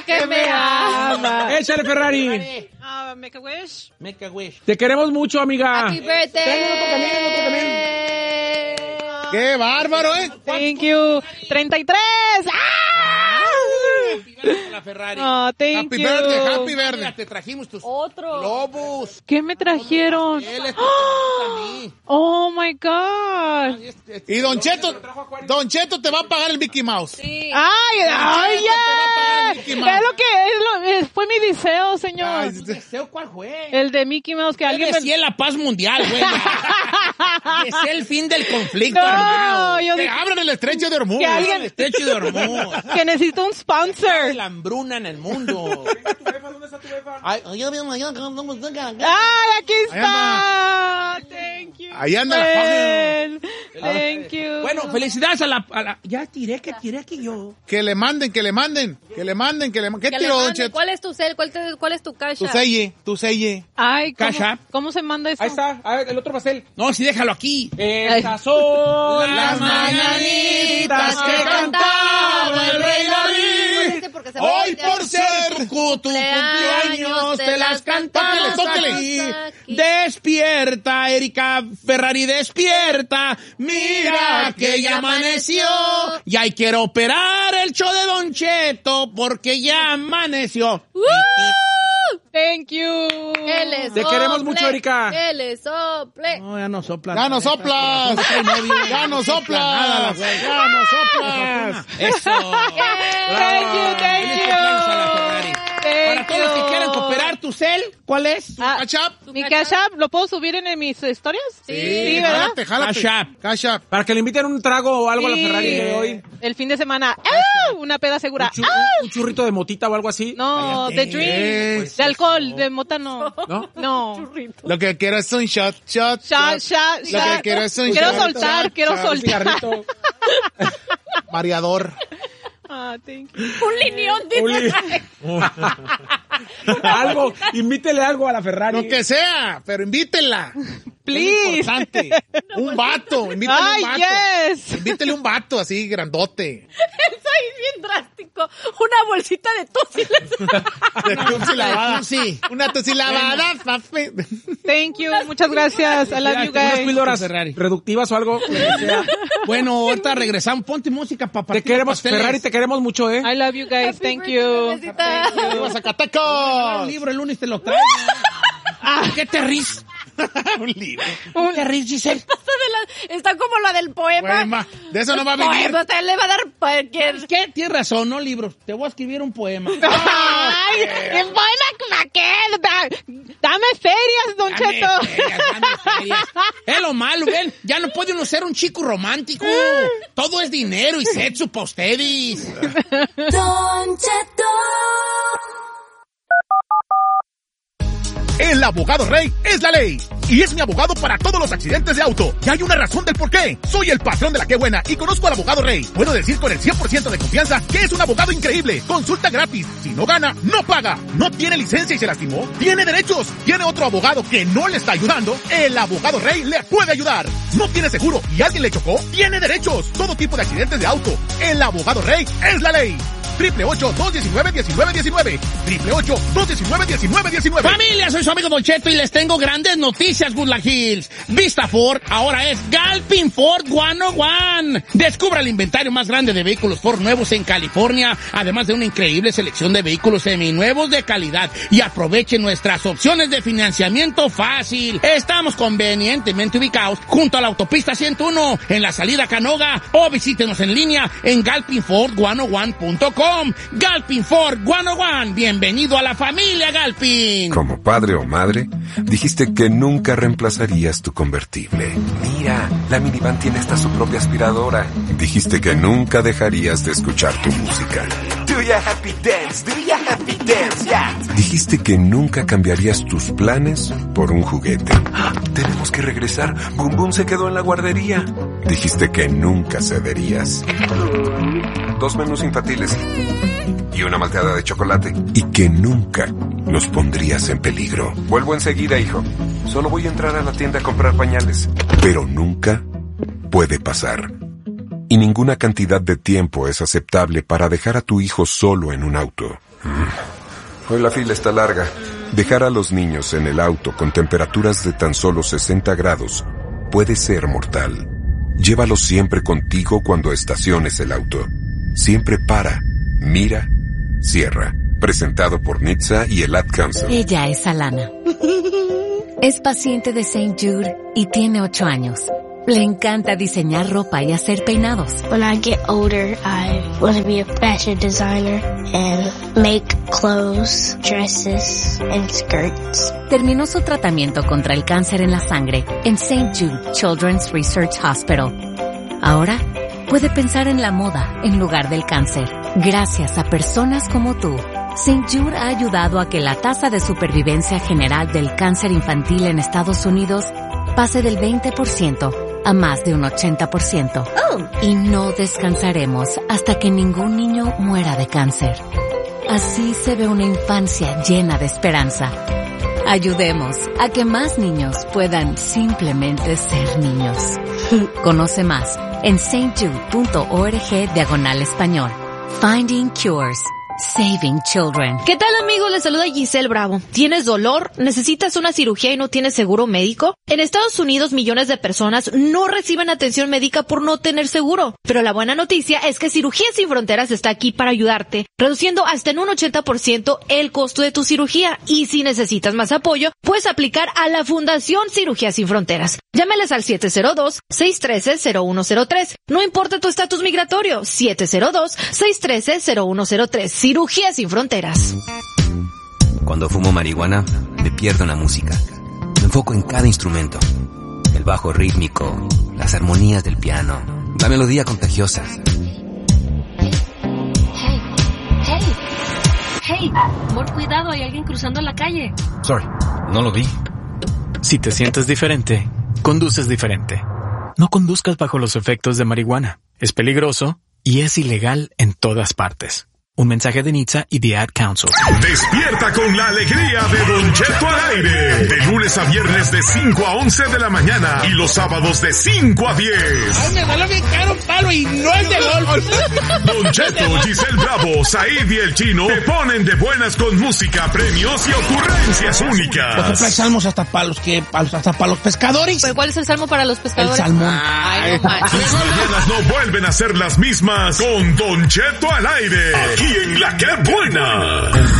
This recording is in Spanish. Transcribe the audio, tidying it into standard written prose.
que me ama. Échale, Ferrari. Make a wish. Make a wish. Te queremos mucho, amiga. Happy birthday. ¡Qué bárbaro, Thank you. 33. La Ferrari. Oh, thank Happy you. birthday, happy birthday. Mira, te trajimos tus Otro. globos. ¿Qué me trajeron? Él es tu a mí. Oh my God. Y Don Cheto te va a pagar el Mickey Mouse. Sí. Ay, yeah. Es lo que fue mi deseo, señor. Ay, ¿Deseo cuál fue? El de Mickey Mouse, que alguien Decía la paz mundial, güey. Es el fin del conflicto, No, hermano. yo Que dije abran el estrecho de Hormuz. que alguien El estrecho de Hormuz. que necesito un sponsor. La hambruna en el mundo. ¿Dónde está tu jefa? Ay, Aquí está. Thank you. Ahí anda la friend. Thank you. Bueno, felicidades a la... Ya tiré que yo. Que le manden. ¿Qué tiró, Don Cheto? ¿Cuál es tu cel? ¿Cuál es tu cash? Tu selle. Ay, Cash App. ¿cómo se manda eso? Ahí está. A ver, el otro pastel. No, sí, déjalo aquí. Estas son Las mañanitas que cantaba el rey David. Hoy por ser tu cumpleaños te las cantamos aquí. Despierta, Erika Ferrari, despierta. Mira que ya amaneció. Y ahí quiero operar el show de Don Cheto porque ya amaneció. Thank you. Te queremos mucho, Erika. Que le sople. No, ya no sopla. Ya no soplas. Ya no soplas. Ya no soplas. Eso. Thank you. Para todos los que quieran cooperar tu cel, ¿cuál es? Catch up. ¿Mi Cash App lo puedo subir en mis historias? Sí, ¿verdad? Jálate. Cash App. Cash up. Para que le inviten un trago o algo a la Sí. Ferrari de hoy. El fin de semana. Una peda segura. Un churrito de motita o algo así. No, de drink. Pues De alcohol, de mota no. ¿No? No. Lo que quiero es un shot. Shot. Lo que quiero es un Quiero shot, soltar, shot, quiero shot. Un soltar. cigarrito. Mareador. Thank you. Un lineón. Algo, invítele algo a la Ferrari. Lo que sea, pero invítenla. Please. Es importante. Un vato. Invítele Ay, un vato. yes. Invítele un vato así, grandote. Soy bien drástico. Una bolsita de túsiles. De tusi lavada. Sí. Una tusi lavada, papi. Thank you. Muchas gracias. I love you Unas guys. píldoras Ferrari. reductivas o algo. Lo que sea. Bueno, ahorita regresamos. Ponte música para Te partir queremos, pasteles. Ferrari, te queremos mucho, I love you guys. Thank you. ¡Viva Zacatecos! El libro el lunes te lo traigo. ¿Qué te ríes? Un libro. ¿Qué ríes, Giselle? Está como la del poema. Poema. De eso no va a vivir. Poema, usted le va a dar... ¿Qué? Tienes razón, no libros. Te voy a escribir un poema. Ay, ¿el poema para qué? Dame ferias, Don Cheto. Dame ferias. Es lo malo, ven. Ya no puede uno ser un chico romántico. Todo es dinero y sexo para ustedes. Don Cheto. El abogado Rey es la ley. Y es mi abogado para todos los accidentes de auto. Y hay una razón del por qué. Soy el patrón de la Qué Buena y conozco al abogado Rey. Puedo decir con el 100% de confianza que es un abogado increíble. Consulta gratis. Si no gana, no paga. No tiene licencia y se lastimó. Tiene derechos. Tiene otro abogado que no le está ayudando. El abogado Rey le puede ayudar. No tiene seguro y alguien le chocó. Tiene derechos. Todo tipo de accidentes de auto. El abogado Rey es la ley. 888-219-1919. 888-219-1919. Familia, soy su amigo Don Cheto y les tengo grandes noticias, Woodland Hills. Vista Ford ahora es Galpin Ford 101. Descubra el inventario más grande de vehículos Ford nuevos en California, además de una increíble selección de vehículos seminuevos de calidad. Y aproveche nuestras opciones de financiamiento fácil. Estamos convenientemente ubicados junto a la autopista 101 en la salida Canoga, o visítenos en línea en galpinford101.com. Galpin Ford 101. Bienvenido a la familia Galpin. Como padre o madre, dijiste que nunca reemplazarías tu convertible. Mira, la minivan tiene hasta su propia aspiradora. Dijiste que nunca dejarías de escuchar tu música. Do ya happy dance, yeah. Dijiste que nunca cambiarías tus planes por un juguete. Tenemos que regresar. Bum Bum se quedó en la guardería. Dijiste que nunca cederías. 2 menús infantiles y una malteada de chocolate. Y que nunca los pondrías en peligro. Vuelvo enseguida, hijo. Solo voy a entrar a la tienda a comprar pañales. Pero nunca puede pasar. Y ninguna cantidad de tiempo es aceptable para dejar a tu hijo solo en un auto. Hoy la fila está larga. Dejar a los niños en el auto con temperaturas de tan solo 60 grados puede ser mortal. Llévalos siempre contigo cuando estaciones el auto. Siempre para, mira, cierra. Presentado por NHTSA y el Ad Council. Ella es Alana. Es paciente de St. Jude y tiene 8 años. Le encanta diseñar ropa y hacer peinados. When I get older, I want to be a fashion designer and make clothes, dresses, and skirts. Terminó su tratamiento contra el cáncer en la sangre en St. Jude Children's Research Hospital. Ahora puede pensar en la moda en lugar del cáncer. Gracias a personas como tú, St. Jude ha ayudado a que la tasa de supervivencia general del cáncer infantil en Estados Unidos pase del 20% a más de un 80%. Y no descansaremos hasta que ningún niño muera de cáncer. Así se ve una infancia llena de esperanza. Ayudemos a que más niños puedan simplemente ser niños. Conoce más en stjude.org/español. Finding Cures. Saving Children. ¿Qué tal, amigos? Les saluda Giselle Bravo. ¿Tienes dolor? ¿Necesitas una cirugía y no tienes seguro médico? En Estados Unidos, millones de personas no reciben atención médica por no tener seguro. Pero la buena noticia es que Cirugías Sin Fronteras está aquí para ayudarte, reduciendo hasta en un 80% el costo de tu cirugía. Y si necesitas más apoyo, puedes aplicar a la Fundación Cirugías Sin Fronteras. Llámeles al 702-613-0103. No importa tu estatus migratorio, 702-613-0103. Cirugías Sin Fronteras. Cuando fumo marihuana, me pierdo en la música. Me enfoco en cada instrumento. El bajo rítmico, las armonías del piano, la melodía contagiosa. Hey, amor, cuidado, hay alguien cruzando la calle. Sorry, no lo vi. Si te sientes diferente, conduces diferente. No conduzcas bajo los efectos de marihuana. Es peligroso y es ilegal en todas partes. Un mensaje de NHTSA y The Ad Council. Despierta con la alegría de Don Cheto al aire. De lunes a viernes de 5 a 11 de la mañana. Y los sábados de 5 a 10. Ay, me salió bien caro un palo y no es de golf. Don Cheto, Giselle Bravo, Said y el Chino te ponen de buenas con música, premios y ocurrencias únicas. Por ejemplo, hay salmos hasta para los pescadores. ¿Pero cuál es el salmo para los pescadores? El salmón. Ay, no manches. Tus mañanas no vuelven a ser las mismas con Don Cheto al aire. Aquí en La Que Buena.